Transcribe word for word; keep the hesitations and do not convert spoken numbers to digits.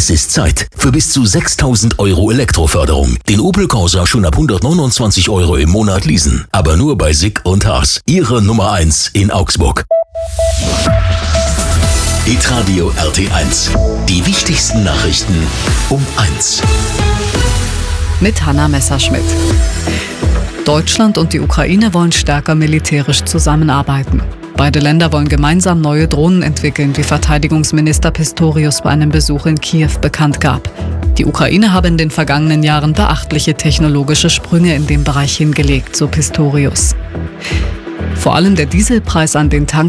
Es ist Zeit für bis zu sechstausend Euro Elektroförderung. Den Opel Corsa schon ab hundertneunundzwanzig Euro im Monat leasen. Aber nur bei Sick und Haas. Ihre Nummer eins in Augsburg. Hitradio R T eins. Die wichtigsten Nachrichten um eins. Mit Hanna Messerschmidt. Deutschland und die Ukraine wollen stärker militärisch zusammenarbeiten. Beide Länder wollen gemeinsam neue Drohnen entwickeln, wie Verteidigungsminister Pistorius bei einem Besuch in Kiew bekannt gab. Die Ukraine habe in den vergangenen Jahren beachtliche technologische Sprünge in dem Bereich hingelegt, so Pistorius. Vor allem der Dieselpreis an den Tankstellen